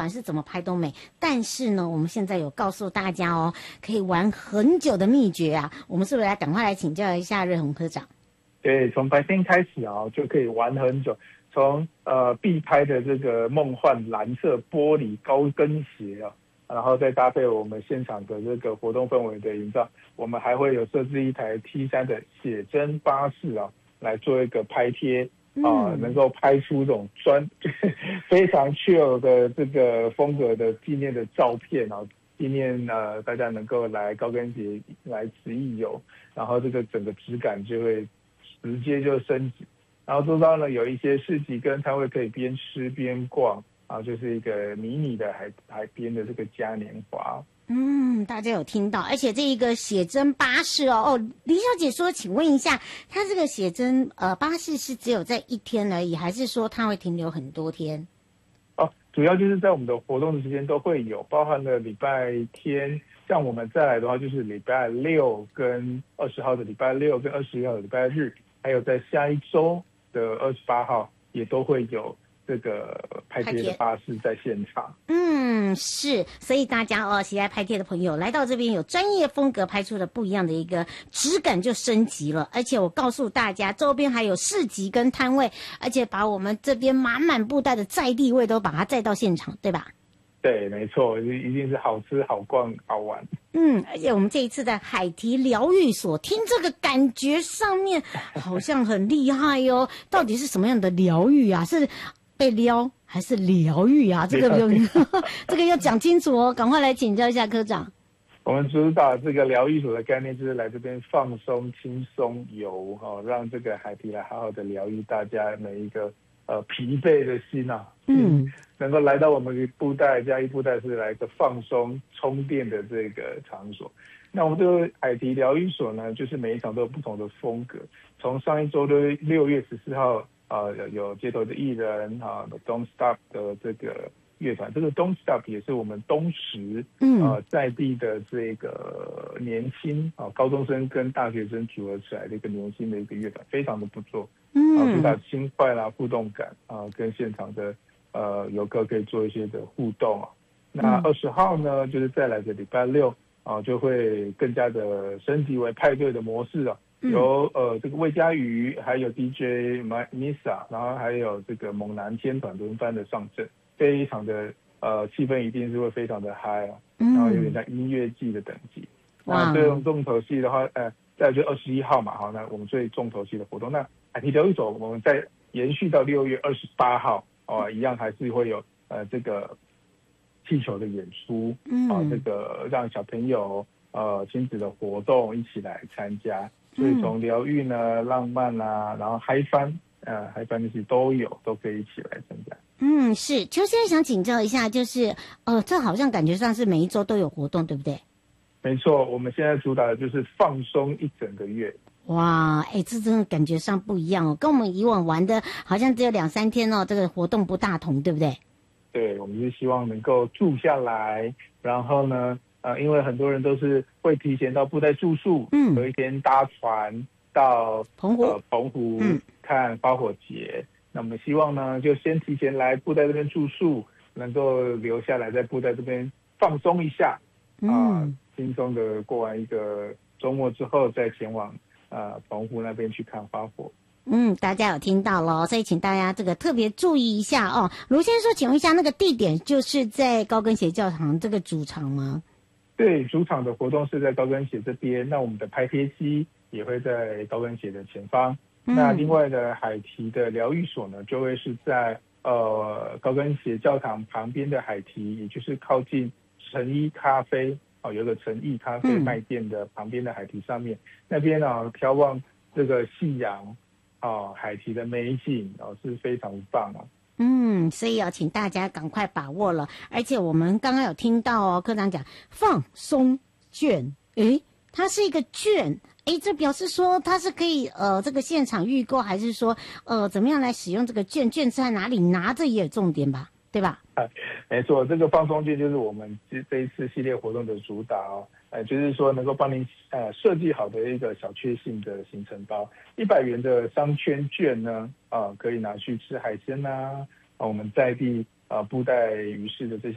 管是怎么拍都美。但是呢，我们现在有告诉大家哦，可以玩很久的秘诀啊，我们是不是赶快来请教一下瑞宏科长？ 对，从白天开始啊，就可以玩很久。从必拍的这个梦幻蓝色玻璃高跟鞋啊，然后再搭配我们现场的这个活动氛围的营造，我们还会有设置一台 T3的写真巴士啊，来做一个拍贴啊，能够拍出这种非常 chill 的这个风格的纪念的照片啊，纪念大家能够来高跟鞋来此一游，然后这个整个质感就会直接就升级。然后周遭呢有一些市集跟摊位可以边吃边逛啊，就是一个迷你的海边的这个嘉年华。 大家有听到，而且这一个写真巴士哦，李小姐说，请问一下，它这个写真巴士是只有在一天而已，还是说它会停留很多天？ 主要就是在我们的活动的时间都会有，包含了礼拜天，像我们再来的话，就是礼拜六跟20号的礼拜六跟21号的礼拜日，还有在下一周的28号也都会有这个拍贴的巴士在现场。 是，所以大家喜爱拍贴的朋友来到这边，有专业风格拍出的不一样的一个质感就升级了。而且我告诉大家，周边还有市集跟摊位，而且把我们这边满满布袋的在地味都把它载到现场，对吧？ 对，没错，一定是好吃、好逛、好玩。 而且我们这一次的海堤疗愈所，听这个感觉上面好像很厉害哦。到底是什么样的疗愈啊？是被撩还是疗愈啊？这个这个要讲清楚哦，赶快来请教一下科长。 我们主打这个疗愈所的概念，就是来这边放松、轻松游让这个海堤来好好的疗愈大家每一个疲惫的心啊。能够来到我们布袋嘉义布袋是来一个放松充电的这个场所。那我们这个海堤疗愈所呢，就是每一场都有不同的风格。从上一周的6月14号有街头的艺人Don't Stop 的这个乐团，这个 Don't Stop 也是我们东石在地的这个年轻高中生跟大学生组合起来的一个年轻的一个乐团，非常的不错。主打轻快啦、互动感跟现场的游客可以做一些的互动那20号呢，就是再来的礼拜六就会更加的升级为派对的模式由这个魏佳瑜还有 DJ Misa， 然后还有这个猛男天团轮番的上阵，非常的气氛一定是会非常的嗨然后有点像音乐季的等级。那这种重头戏的话，再来就21号嘛，那我们最重头戏的活动，那海堤疗愈所我们再延续到6月28号一样还是会有这个气球的演出这个让小朋友亲子的活动一起来参加。所以从疗愈呢、浪漫啦，然后嗨翻那些都可以一起来参加。 是。邱先生想请教一下，就是这好像感觉上是每一周都有活动，对不对？ 没错，我们现在主打的就是放松一整个月。 哇，这真的感觉上不一样哦，跟我们以往玩的好像只有2-3天这个活动不大同，对不对？ 对，我们是希望能够住下来，然后呢因为很多人都是会提前到布袋住宿，有一天搭船到澎湖看花火节。那我们希望呢，就先提前来布袋这边住宿，能够留下来在布袋这边放松一下，轻松的过完一个周末之后，再前往澎湖那边去看花火。 大家有听到咯，所以请大家这个特别注意一下哦。卢先生说，请问一下，那个地点就是在高跟鞋教堂这个主场吗？ 对，主场的活动是在高跟鞋这边，那我们的拍贴机也会在高跟鞋的前方。那另外的海堤的疗愈所呢，就会是在高跟鞋教堂旁边的海堤，也就是靠近诚一咖啡有个诚意咖啡卖店的旁边的海堤上面，那边眺望这个夕阳海堤的美景是非常棒所以要请大家赶快把握了。而且我们刚刚有听到科长讲放松券，它是一个券，这表示说它是可以这个现场预购，还是说怎么样来使用这个券？券是在哪里拿？这也有重点吧，对吧？ 没错，这个放松券就是我们这一次系列活动的主打就是说能够帮您设计好的一个小确幸的行程包，100元的商圈券呢可以拿去吃海鲜我们在地布袋鱼市的这些